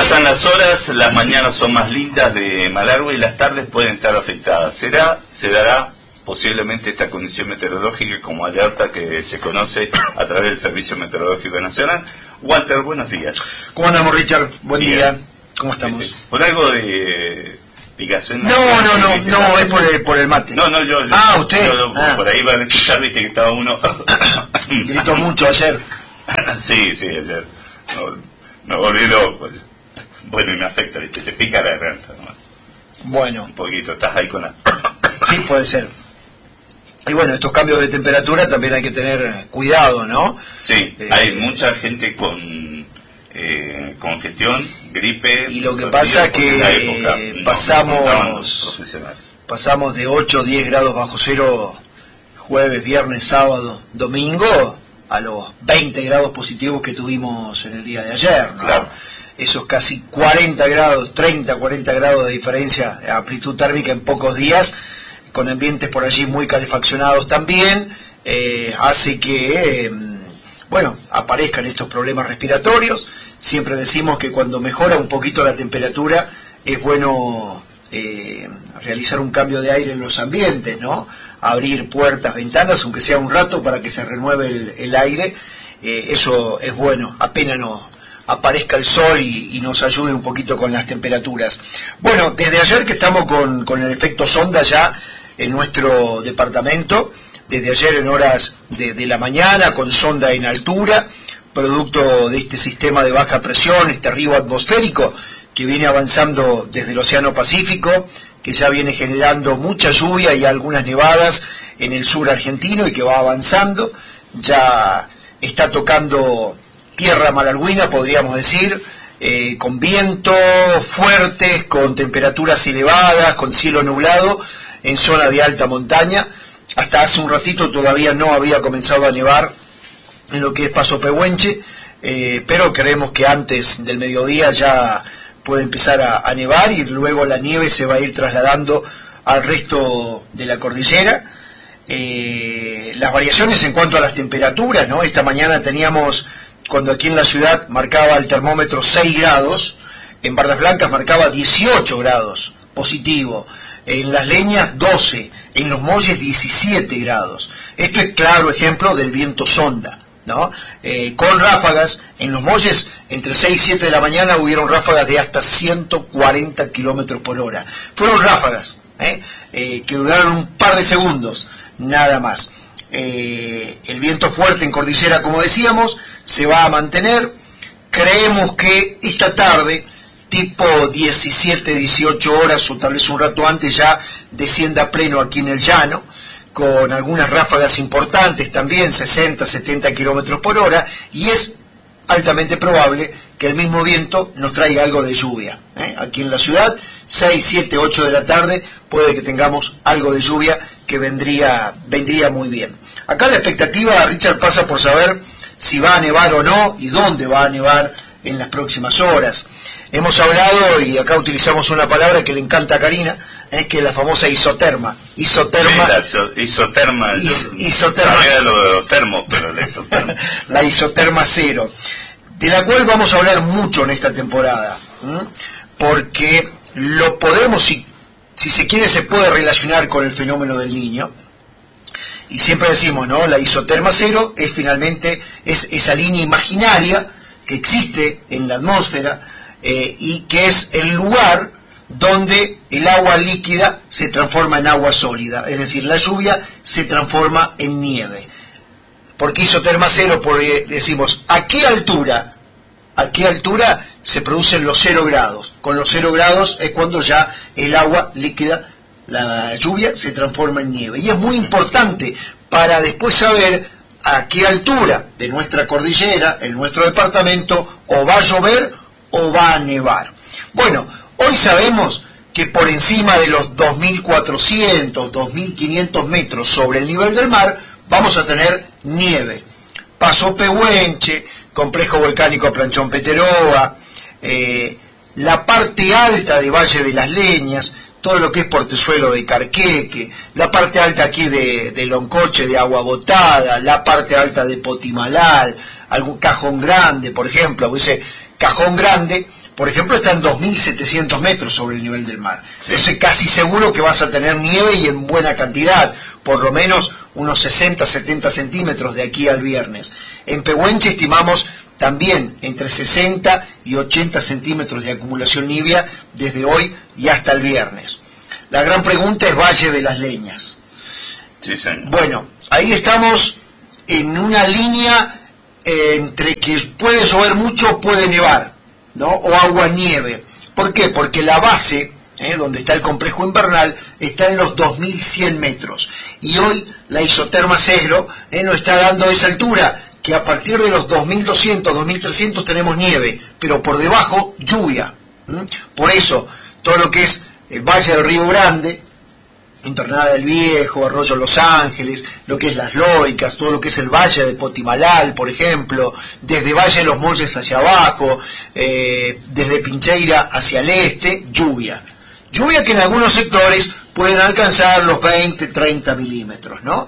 Pasan las horas, las mañanas son más lindas de Malargüe y las tardes pueden estar afectadas. Se dará posiblemente esta condición meteorológica como alerta que se conoce a través del Servicio Meteorológico Nacional. Walter, buenos días. ¿Cómo andamos, Richard? Buen Bien. día. ¿Cómo estamos? ¿Por algo de picación? No, es por el mate. No, yo. ¿Usted? Por ahí van a escuchar, viste que estaba uno... Gritó mucho ayer. Sí, ayer. Me volví loco. Bueno, y me afecta, viste, te pica la garganta, ¿no? Bueno. Un poquito, estás ahí con la... Sí, puede ser. Y bueno, estos cambios de temperatura también hay que tener cuidado, ¿no? Sí, hay mucha gente con congestión, gripe... Y lo que pasa es que pasamos de 8 o 10 grados bajo cero jueves, viernes, sábado, domingo, a los 20 grados positivos que tuvimos en el día de ayer, ¿no? Claro. Esos casi 40 grados, 30, 40 grados de diferencia, amplitud térmica en pocos días, con ambientes por allí muy calefaccionados también, hace que, aparezcan estos problemas respiratorios. Siempre decimos que cuando mejora un poquito la temperatura, es bueno realizar un cambio de aire en los ambientes, ¿no? Abrir puertas, ventanas, aunque sea un rato, para que se renueve el aire. Eso es bueno, apenas aparezca el sol y nos ayude un poquito con las temperaturas. Bueno, desde ayer que estamos con el efecto sonda ya en nuestro departamento, desde ayer en horas de la mañana, con sonda en altura, producto de este sistema de baja presión, este río atmosférico que viene avanzando desde el Océano Pacífico, que ya viene generando mucha lluvia y algunas nevadas en el sur argentino y que va avanzando, ya está tocando tierra malargüina, podríamos decir, con vientos fuertes, con temperaturas elevadas, con cielo nublado en zona de alta montaña. Hasta hace un ratito todavía no había comenzado a nevar en lo que es Paso Pehuenche, pero creemos que antes del mediodía ya puede empezar a nevar y luego la nieve se va a ir trasladando al resto de la cordillera. Las variaciones en cuanto a las temperaturas, ¿no? Esta mañana teníamos, cuando aquí en la ciudad marcaba el termómetro 6 grados, en Bardas Blancas marcaba 18 grados positivo, en Las Leñas 12, en Los Molles 17 grados. Esto es claro ejemplo del viento sonda, ¿no? Con ráfagas, en Los Molles entre 6 y 7 de la mañana hubieron ráfagas de hasta 140 kilómetros por hora. Fueron ráfagas, que duraron un par de segundos, nada más. El viento fuerte en cordillera, como decíamos, se va a mantener. Creemos que esta tarde, tipo 17, 18 horas o tal vez un rato antes, ya descienda pleno aquí en el llano, con algunas ráfagas importantes también, 60, 70 kilómetros por hora, y es altamente probable que el mismo viento nos traiga algo de lluvia. Aquí en la ciudad, 6, 7, 8 de la tarde, puede que tengamos algo de lluvia que vendría muy bien. Acá la expectativa, Richard, pasa por saber si va a nevar o no y dónde va a nevar en las próximas horas. Hemos hablado, y acá utilizamos una palabra que le encanta a Karina, que es la famosa isoterma. Isoterma. Sí, isoterma. Isoterma. Sabía lo de los termos, pero la isoterma. La isoterma cero, de la cual vamos a hablar mucho en esta temporada, porque lo podemos, si se quiere, se puede relacionar con el fenómeno del Niño. Y siempre decimos, ¿no? La isoterma cero es finalmente esa línea imaginaria que existe en la atmósfera, y que es el lugar donde el agua líquida se transforma en agua sólida, es decir, la lluvia se transforma en nieve. ¿Por qué isoterma cero? Porque decimos, ¿a qué altura se producen los 0 grados? Con los 0 grados es cuando ya el agua líquida, la lluvia, se transforma en nieve. Y es muy importante para después saber a qué altura de nuestra cordillera, en nuestro departamento, o va a llover o va a nevar. Bueno, hoy sabemos que por encima de los 2.400, 2.500 metros sobre el nivel del mar, vamos a tener nieve. Paso Pehuenche, complejo volcánico Planchón Peteroa, la parte alta de Valle de las Leñas, todo lo que es Portezuelo de Carqueque, la parte alta aquí de Loncoche, de Agua Botada, la parte alta de Potimalal, algún Cajón Grande, por ejemplo. Dice Cajón Grande por ejemplo, está en 2.700 metros sobre el nivel del mar. Sí. Entonces casi seguro que vas a tener nieve y en buena cantidad, por lo menos unos 60, 70 centímetros de aquí al viernes. En Pehuenche estimamos también entre 60 y 80 centímetros de acumulación nívea desde hoy y hasta el viernes. La gran pregunta es Valle de las Leñas. Sí, señor. Bueno, ahí estamos en una línea entre que puede llover mucho, puede nevar, ¿no? O agua-nieve. ¿Por qué? Porque la base, donde está el complejo invernal, está en los 2.100 metros. Y hoy la isoterma cero nos está dando esa altura, que a partir de los 2.200, 2.300 tenemos nieve, pero por debajo lluvia. Por eso, todo lo que es el Valle del Río Grande, Invernada del Viejo, Arroyo Los Ángeles, lo que es Las Loicas, todo lo que es el Valle de Potimalal, por ejemplo, desde Valle de los Molles hacia abajo, desde Pincheira hacia el este, lluvia. Lluvia que en algunos sectores pueden alcanzar los 20, 30 milímetros, ¿no?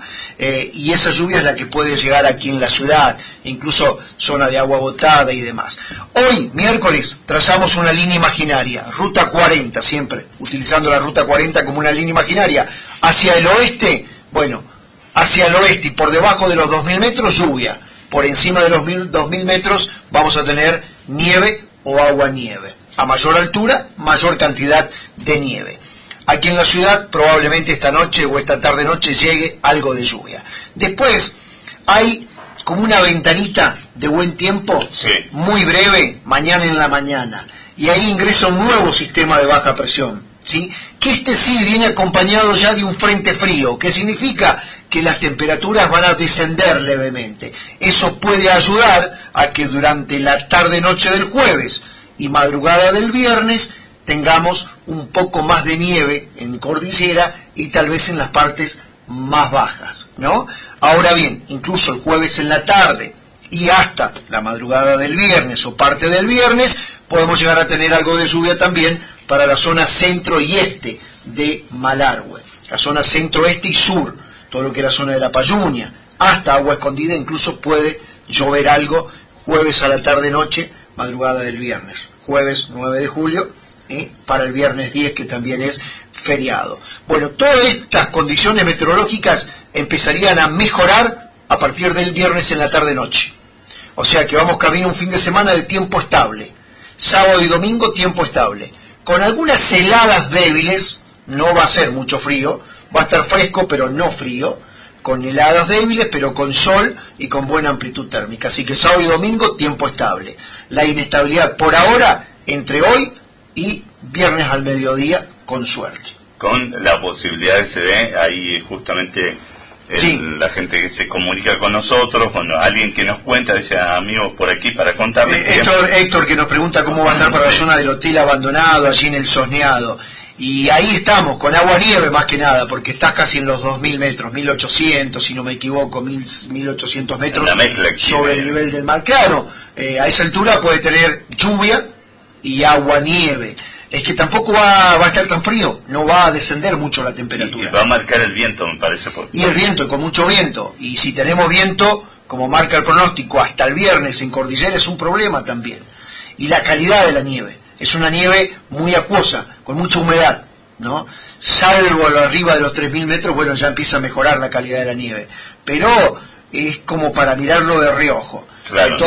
Y esa lluvia es la que puede llegar aquí en la ciudad, incluso zona de agua botada y demás. Hoy, miércoles, trazamos una línea imaginaria, ruta 40, siempre utilizando la ruta 40 como una línea imaginaria. Hacia el oeste, bueno, hacia el oeste y por debajo de los 2.000 metros, lluvia. Por encima de los 2.000 metros vamos a tener nieve o agua-nieve. A mayor altura, mayor cantidad de nieve. Aquí en la ciudad probablemente esta noche o esta tarde-noche llegue algo de lluvia. Después hay como una ventanita de buen tiempo, sí, muy breve, mañana en la mañana. Y ahí ingresa un nuevo sistema de baja presión, ¿sí? Que este sí viene acompañado ya de un frente frío, que significa que las temperaturas van a descender levemente. Eso puede ayudar a que durante la tarde-noche del jueves y madrugada del viernes tengamos un poco más de nieve en cordillera y tal vez en las partes más bajas, ¿no? Ahora bien, incluso el jueves en la tarde y hasta la madrugada del viernes o parte del viernes, podemos llegar a tener algo de lluvia también para la zona centro y este de Malargüe, la zona centro, este y sur, todo lo que es la zona de la Payunia, hasta Agua Escondida, incluso puede llover algo jueves a la tarde-noche, madrugada del viernes, jueves 9 de julio, para el viernes 10, que también es feriado. Bueno, todas estas condiciones meteorológicas empezarían a mejorar a partir del viernes en la tarde-noche. O sea que vamos camino a un fin de semana de tiempo estable. Sábado y domingo, tiempo estable. Con algunas heladas débiles, no va a ser mucho frío, va a estar fresco pero no frío, con heladas débiles pero con sol y con buena amplitud térmica. Así que sábado y domingo, tiempo estable. La inestabilidad por ahora entre hoy y viernes al mediodía, con suerte. Con la posibilidad de se dé ahí justamente sí, la gente que se comunica con nosotros, cuando alguien que nos cuenta, dice amigos por aquí para contarles. Héctor que nos pregunta cómo va a estar para la zona del hotel abandonado, allí en el Sosneado. Y ahí estamos, con agua-nieve más que nada, porque estás casi en los 2.000 metros, 1.800, si no me equivoco, 1.800 metros sobre el nivel del mar. Claro, a esa altura puede tener lluvia y agua-nieve. Es que tampoco va a estar tan frío, no va a descender mucho la temperatura. Y va a marcar el viento, me parece. Y el viento, con mucho viento. Y si tenemos viento, como marca el pronóstico, hasta el viernes en cordillera es un problema también. Y la calidad de la nieve. Es una nieve muy acuosa, con mucha humedad, ¿no? Salvo arriba de los 3.000 metros, bueno, ya empieza a mejorar la calidad de la nieve. Pero es como para mirarlo de reojo. Claro, de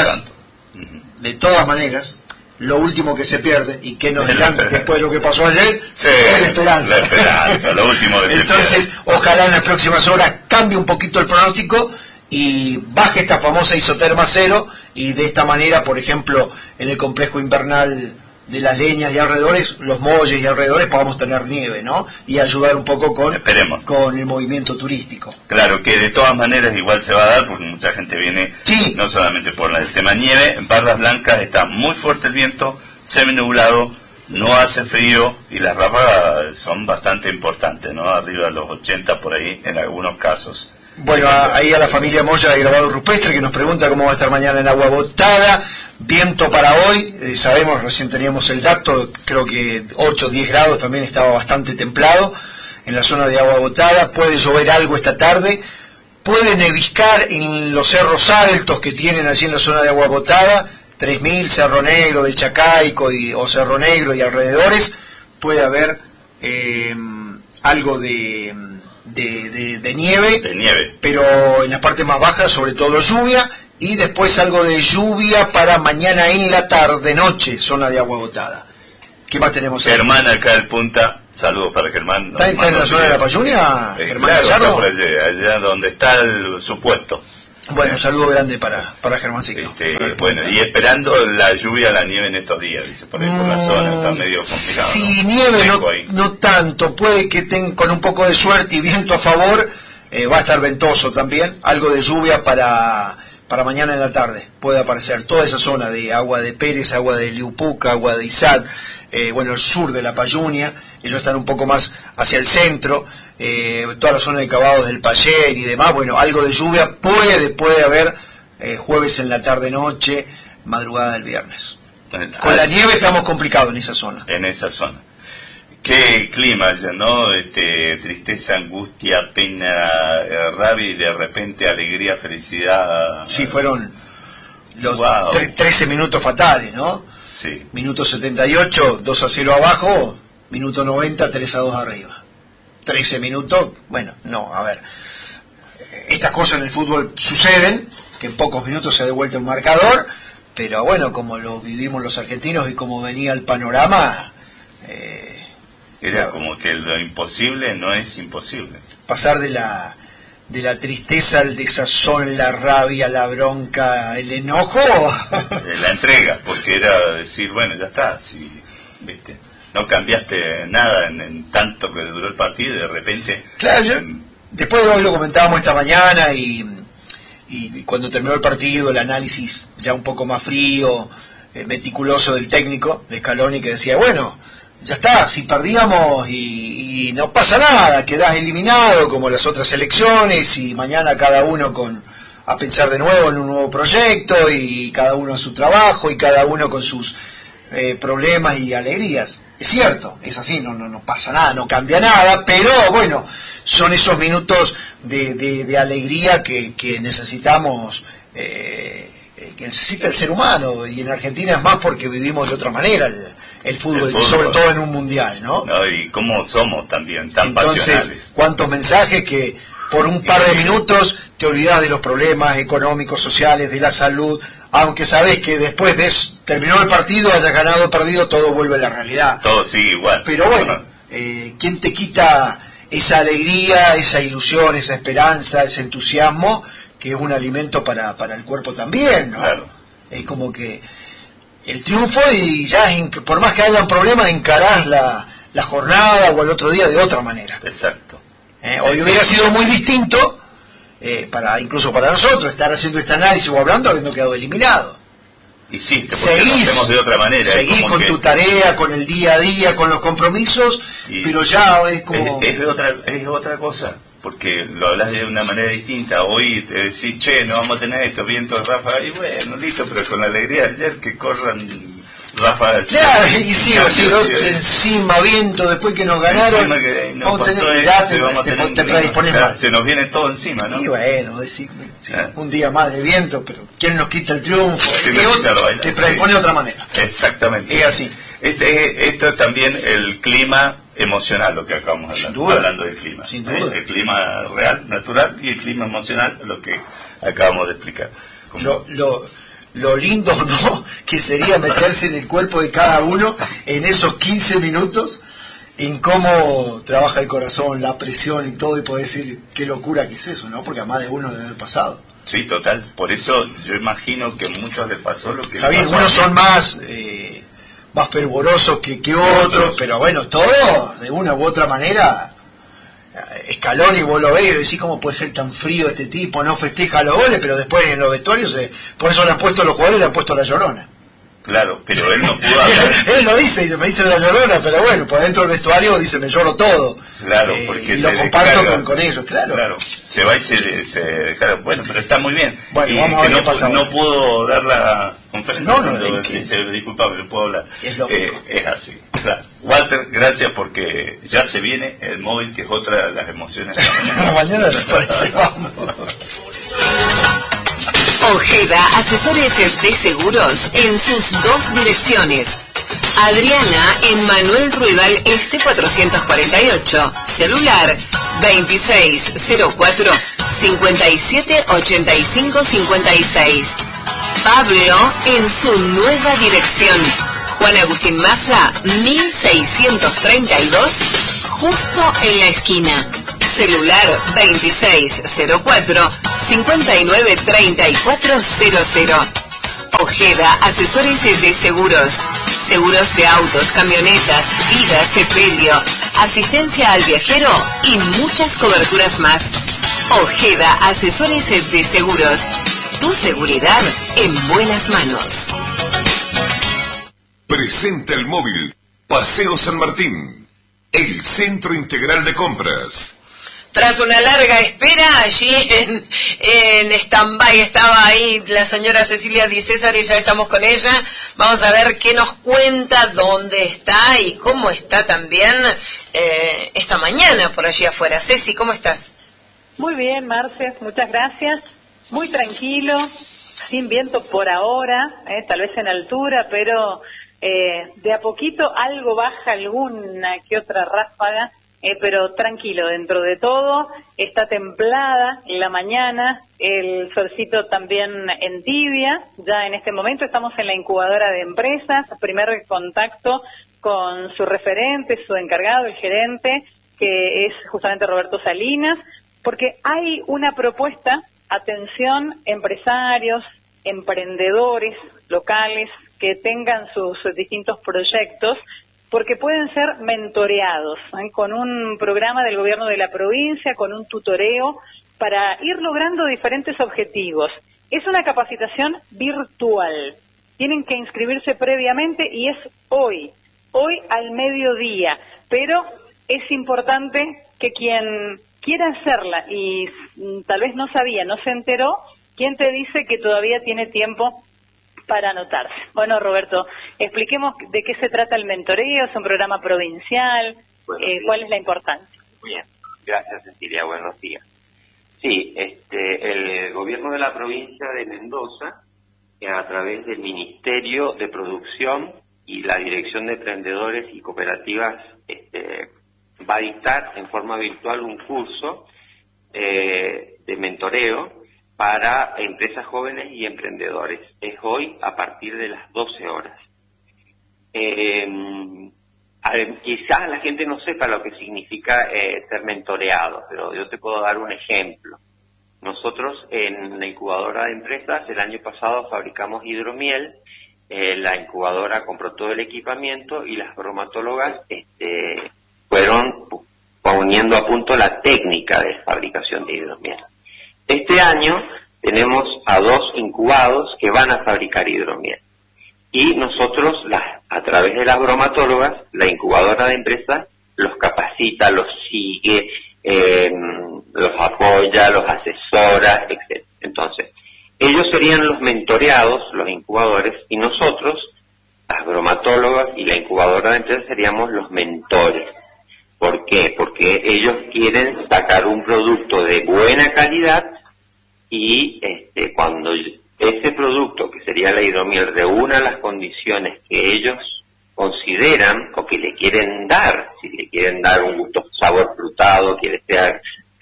todas maneras, lo último que se pierde, y que nos dirán después de lo que pasó ayer, sí, es la esperanza. La esperanza, lo último que Entonces, se pierde. Ojalá en las próximas horas cambie un poquito el pronóstico y baje esta famosa isoterma cero, y de esta manera, por ejemplo, en el complejo invernal de Las Leñas y alrededores, los Molles y alrededores, podamos tener nieve, ¿no? Y ayudar un poco con el movimiento turístico. Claro, que de todas maneras igual se va a dar, porque mucha gente viene, sí, no solamente por el tema nieve. En Parras Blancas está muy fuerte el viento, seminublado, no hace frío, y las ráfagas son bastante importantes, ¿no? Arriba de los 80 por ahí, en algunos casos. Bueno, ahí a la familia Moya de Grabado Rupestre, que nos pregunta cómo va a estar mañana en Agua Botada. Viento para hoy, sabemos, recién teníamos el dato, creo que 8 o 10 grados, también estaba bastante templado en la zona de Agua Botada. Puede llover algo esta tarde, puede neviscar en los cerros altos que tienen allí en la zona de Agua Botada, 3000, Cerro Negro, de Chacaico o Cerro Negro y alrededores, puede haber algo de nieve, pero en las partes más bajas sobre todo lluvia, y después algo de lluvia para mañana en la tarde, noche, zona de agua botada. ¿Qué más tenemos ahí? Germán acá del Punta, saludos para Germán. ¿Está en la zona de la Payunia? Germán claro, Gallardo. está por allá donde está su puesto. Bueno, un saludo grande para Germancito. Bueno, y esperando la lluvia, la nieve en estos días, dice, por ahí por la zona, está medio complicado. Si ¿no? Nieve no tanto, puede que con un poco de suerte y viento a favor, va a estar ventoso también, algo de lluvia para mañana en la tarde, puede aparecer toda esa zona de Agua de Pérez, Agua de Liupuca, Agua de Isaac, el sur de la Payunia, ellos están un poco más hacia el centro, toda la zona de Cavados del Payer y demás, bueno, algo de lluvia puede haber jueves en la tarde-noche, madrugada del viernes. Con la nieve estamos complicados en esa zona. En esa zona. Qué clima ya, ¿no? Tristeza, angustia, pena, rabia y de repente alegría, felicidad. Sí, fueron los 13 minutos fatales, ¿no? Sí. Minuto 78, 2-0 abajo, minuto 90, 3-2 arriba. 13 minutos, bueno, no, a ver. Estas cosas en el fútbol suceden, que en pocos minutos se ha devuelto un marcador, pero bueno, como lo vivimos los argentinos y como venía el panorama... Era como que lo imposible no es imposible. Pasar de la tristeza al desazón, la rabia, la bronca, el enojo. La entrega, porque era decir, bueno, ya está, si, ¿viste? No cambiaste nada en tanto que duró el partido y de repente... Claro, después de hoy lo comentábamos esta mañana y cuando terminó el partido, el análisis ya un poco más frío, meticuloso del técnico, de Scaloni, que decía, bueno... Ya está, si perdíamos y no pasa nada, quedás eliminado como las otras elecciones y mañana cada uno a pensar de nuevo en un nuevo proyecto y cada uno en su trabajo y cada uno con sus problemas y alegrías. Es cierto, es así, no pasa nada, no cambia nada, pero bueno, son esos minutos de alegría que necesitamos, que necesita el ser humano, y en Argentina es más porque vivimos de otra manera el fútbol, sobre todo en un mundial, ¿no? Y cómo somos también, tan Entonces, pasionales. cuántos mensajes que por un par de minutos te olvidás de los problemas económicos, sociales, de la salud, aunque sabés que después de terminó el partido, hayas ganado o perdido, todo vuelve a la realidad. Todo sigue igual. Pero bueno, ¿quién te quita esa alegría, esa ilusión, esa esperanza, ese entusiasmo, que es un alimento para el cuerpo también, ¿no? Claro. Es como que el triunfo y ya, por más que haya problemas, encarás la jornada o el otro día de otra manera. Exacto. Hoy hubiera sido muy distinto, incluso para nosotros, estar haciendo este análisis o hablando habiendo quedado eliminado. Hiciste, porque lo hacemos de otra manera. Seguís con tu tarea, con el día a día, con los compromisos, pero ya es como... Es otra cosa, porque lo hablas de una manera distinta. Hoy te decís, che, no vamos a tener esto, viento, Rafa, y bueno, listo, pero con la alegría de ayer que corran Rafa. Claro, y sí, encima, viento, después que nos ganaron, te predispones mal. Se nos viene todo encima, ¿no? Y bueno, un día más de viento, pero ¿quién nos quita el triunfo? Te predispone de otra manera. Exactamente. Es así. Esto es también el clima emocional, lo que acabamos de hablar, hablando del clima. Sin duda. El clima real, natural, y el clima emocional, lo que acabamos de explicar. Lo lindo, ¿no?, que sería meterse en el cuerpo de cada uno en esos 15 minutos, en cómo trabaja el corazón, la presión y todo, y poder decir qué locura que es eso, ¿no? Porque a más de uno le debe haber pasado. Sí, total. Por eso yo imagino que a muchos les pasó lo que... Está bien, unos son más fervorosos que otros, pero bueno, todos, de una u otra manera... Scaloni, vos lo ves y decís cómo puede ser tan frío este tipo, no festeja los goles, pero después en los vestuarios, por eso le han puesto los jugadores, le han puesto la Llorona. Claro, pero él no pudo hacer... él lo dice, me dice la Llorona, pero bueno, por dentro del vestuario dice, me lloro todo. Claro, porque y lo comparto con ellos, claro. Claro, se va y se claro, bueno, pero está muy bien. Bueno, y vamos a ver qué pasa. No pudo dar la conferencia. Disculpame, no puedo hablar. Es lógico. Es así, claro. Walter, gracias, porque ya se viene el móvil, que es otra de las emociones. Mañana les parece, vamos. Ojeda, asesores de seguros en sus 2 direcciones. Adriana en Manuel Ruedal Este 448. Celular 2604-578556. Pablo en su nueva dirección. Juan Agustín Maza 1632, justo en la esquina. Celular 2604-593400. Ojeda, asesores de seguros. Seguros de autos, camionetas, vida, sepelio, asistencia al viajero y muchas coberturas más. Ojeda, asesores de seguros. Tu seguridad en buenas manos. Presenta el móvil Paseo San Martín, el centro integral de compras. Tras una larga espera, allí en stand-by estaba ahí la señora Cecilia Di César y ya estamos con ella. Vamos a ver qué nos cuenta, dónde está y cómo está también esta mañana por allí afuera. Ceci, ¿cómo estás? Muy bien, Marce, muchas gracias. Muy tranquilo, sin viento por ahora, tal vez en altura, pero de a poquito algo baja, alguna que otra ráfaga. Pero tranquilo, dentro de todo, está templada la mañana, el solcito también entibia. Ya en este momento estamos en la incubadora de empresas, primer contacto con su referente, su encargado, el gerente, que es justamente Roberto Salinas, porque hay una propuesta, atención, empresarios, emprendedores locales que tengan sus distintos proyectos, porque pueden ser mentoreados con un programa del gobierno de la provincia, con un tutoreo, para ir logrando diferentes objetivos. Es una capacitación virtual. Tienen que inscribirse previamente y es hoy al mediodía. Pero es importante que quien quiera hacerla y tal vez no sabía, no se enteró, ¿quién te dice que todavía tiene tiempo para anotarse? Bueno, Roberto, expliquemos de qué se trata el mentoreo. Es un programa provincial. ¿Cuál es la importancia? Bien, gracias, Cecilia, buenos días. Sí, el gobierno de la provincia de Mendoza, a través del Ministerio de Producción y la Dirección de Emprendedores y Cooperativas, va a dictar en forma virtual un curso de mentoreo para empresas jóvenes y emprendedores. Es hoy a partir de las 12 horas. Quizás la gente no sepa lo que significa ser mentoreado, pero yo te puedo dar un ejemplo. Nosotros en la incubadora de empresas el año pasado fabricamos hidromiel, la incubadora compró todo el equipamiento y las bromatólogas fueron poniendo a punto la técnica de fabricación de hidromiel. Este año tenemos a 2 incubados que van a fabricar hidromiel. Y nosotros, a través de las bromatólogas, la incubadora de empresas los capacita, los sigue, los apoya, los asesora, etc. Entonces, ellos serían los mentoreados, los incubadores, y nosotros, las bromatólogas y la incubadora de empresas, seríamos los mentores. ¿Por qué? Porque ellos quieren sacar un producto de buena calidad y cuando ese producto, que sería la hidromiel, reúna las condiciones que ellos consideran o que le quieren dar, si le quieren dar un gusto, sabor frutado, quiere ser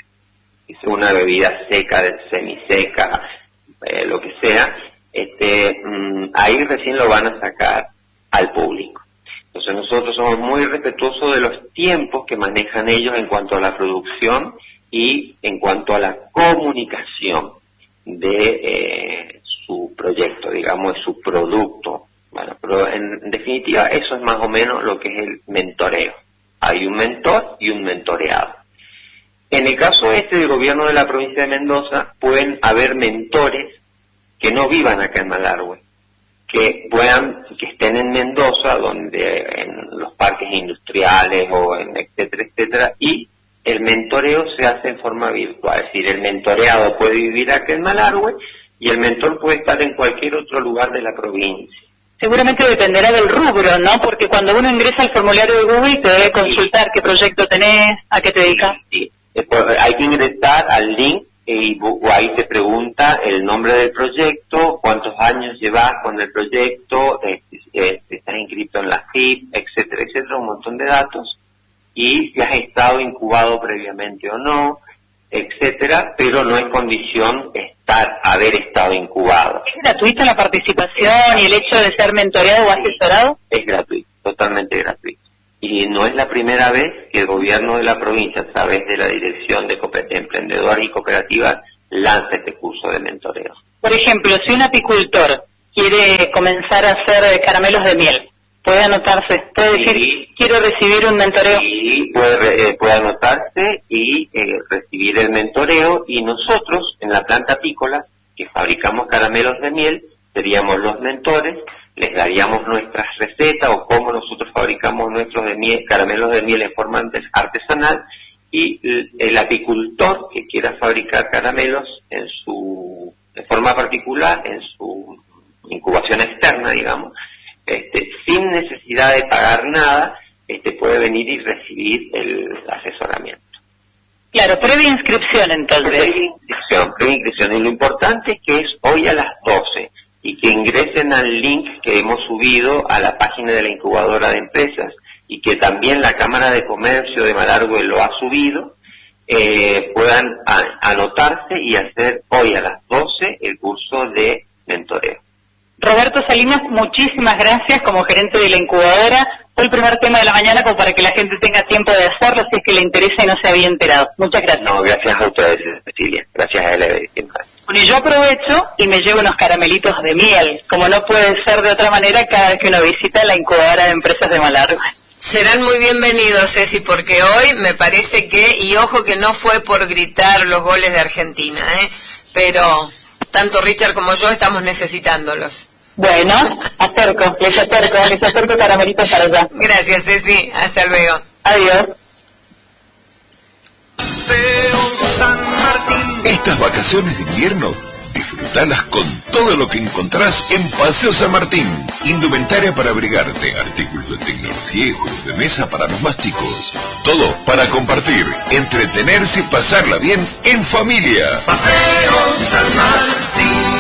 una bebida seca, semiseca, lo que sea, ahí recién lo van a sacar al público. Entonces nosotros somos muy respetuosos de los tiempos que manejan ellos en cuanto a la producción y en cuanto a la comunicación de su proyecto, digamos, de su producto. Bueno, pero en definitiva eso es más o menos lo que es el mentoreo. Hay un mentor y un mentoreado. En el caso del gobierno de la provincia de Mendoza, pueden haber mentores que no vivan acá en Malargüe, que estén en Mendoza, donde en los parques industriales o en etcétera, etcétera, y el mentoreo se hace en forma virtual. Es decir, el mentoreado puede vivir acá en Malargüe y el mentor puede estar en cualquier otro lugar de la provincia. Seguramente dependerá del rubro, ¿no? Porque cuando uno ingresa al formulario de Google te debe consultar qué proyecto tenés, a qué te dedicas. Sí. Hay que ingresar al link y ahí te pregunta el nombre del proyecto, cuántos años llevas con el proyecto, estás inscrito en la FIP, etcétera, etcétera, un montón de datos, y si has estado incubado previamente o no, etcétera, pero no es condición haber estado incubado. ¿Es gratuita la participación y el hecho de ser mentoreado o asesorado? Es gratuito, totalmente gratuito. Y no es la primera vez que el gobierno de la provincia, a través de la Dirección de Emprendedores y Cooperativas, lanza este curso de mentoreo. Por ejemplo, si un apicultor quiere comenzar a hacer caramelos de miel, ¿puede anotarse? ¿Puede decir, quiero recibir un mentoreo? Sí, puede anotarse y recibir el mentoreo, y nosotros, en la planta apícola, que fabricamos caramelos de miel, seríamos los mentores, les daríamos nuestras recetas o cómo nosotros fabricamos nuestros caramelos de miel en forma artesanal, y el apicultor que quiera fabricar caramelos en forma particular, en su incubación externa, digamos, sin necesidad de pagar nada, puede venir y recibir el asesoramiento. Claro, previa inscripción entonces. Previa inscripción. Y lo importante es que es hoy a las 12 y que ingresen al link que hemos subido a la página de la incubadora de empresas, y que también la Cámara de Comercio de Malargüe lo ha subido, puedan anotarse y hacer hoy a las 12 el curso de mentoreo. Roberto Salinas, muchísimas gracias como gerente de la incubadora. Fue el primer tema de la mañana como para que la gente tenga tiempo de hacerlo, si es que le interesa y no se había enterado. Muchas gracias. No, gracias a ustedes, Cecilia. Gracias a él. Bueno, y yo aprovecho y me llevo unos caramelitos de miel, como no puede ser de otra manera cada vez que uno visita la incubadora de empresas de Malargüe. Serán muy bienvenidos, Ceci, porque hoy me parece que, y ojo que no fue por gritar los goles de Argentina, pero tanto Richard como yo estamos necesitándolos. Bueno, les acerco caramelitos para allá. Gracias, Ceci, hasta luego. Adiós. Estas vacaciones de invierno, disfrutalas con todo lo que encontrás en Paseo San Martín. Indumentaria para abrigarte, artículos de tecnología y juegos de mesa para los más chicos. Todo para compartir, entretenerse y pasarla bien en familia. Paseo San Martín.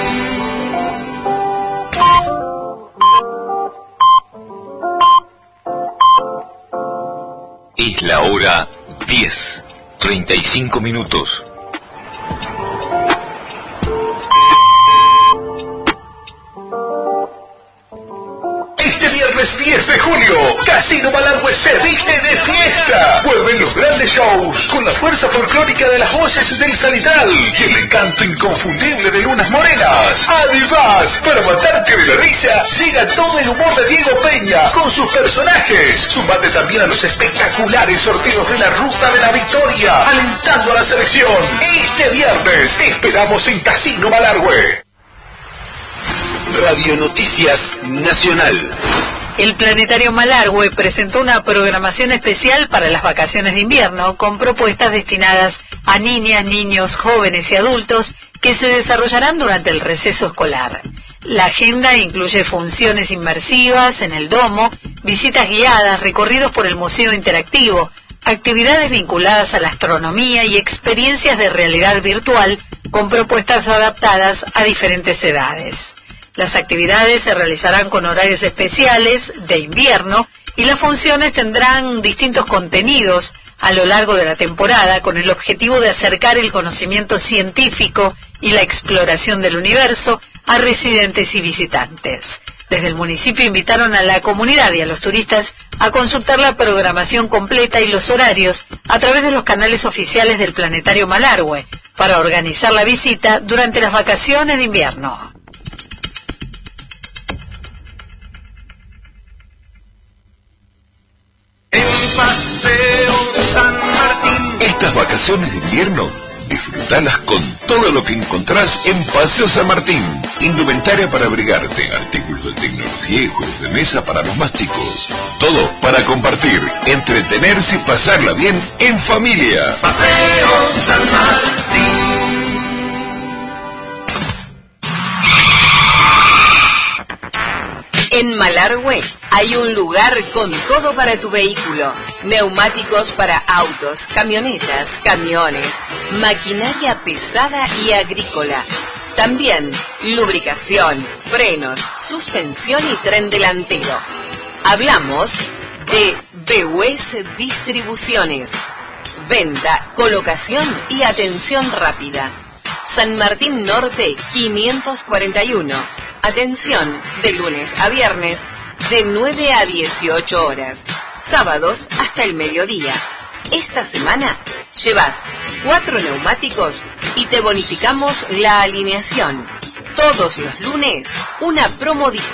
Es la hora 10:35. Este viernes 10 de julio, Casino Malargüe se viste de fiesta. Vuelven los grandes shows con la fuerza folclórica de las voces del Salital y el encanto inconfundible de Lunas Morenas. Además, para matarte de la risa, llega todo el humor de Diego Peña con sus personajes. Sumate también a los espectaculares sorteos de la Ruta de la Victoria, alentando a la selección. Este viernes te esperamos en Casino Malargüe. Radio Noticias Nacional. El Planetario Malargüe presentó una programación especial para las vacaciones de invierno con propuestas destinadas a niñas, niños, jóvenes y adultos que se desarrollarán durante el receso escolar. La agenda incluye funciones inmersivas en el domo, visitas guiadas, recorridos por el museo interactivo, actividades vinculadas a la astronomía y experiencias de realidad virtual con propuestas adaptadas a diferentes edades. Las actividades se realizarán con horarios especiales de invierno y las funciones tendrán distintos contenidos a lo largo de la temporada con el objetivo de acercar el conocimiento científico y la exploración del universo a residentes y visitantes. Desde el municipio invitaron a la comunidad y a los turistas a consultar la programación completa y los horarios a través de los canales oficiales del Planetario Malargüe para organizar la visita durante las vacaciones de invierno. Paseo San Martín. Estas vacaciones de invierno, disfrutalas con todo lo que encontrás en Paseo San Martín. Indumentaria para abrigarte, artículos de tecnología y juegos de mesa para los más chicos. Todo para compartir, entretenerse y pasarla bien en familia. Paseo San Martín. En Malargüe Hay un lugar con todo para tu vehículo. Neumáticos para autos, camionetas, camiones, maquinaria pesada y agrícola. También lubricación, frenos, suspensión y tren delantero. Hablamos de BUS Distribuciones. Venta, colocación y atención rápida. San Martín Norte 541. Atención de lunes a viernes de 9 a 18 horas. Sábados hasta el mediodía. Esta semana llevas 4 neumáticos y te bonificamos la alineación. Todos los lunes una promo distinta.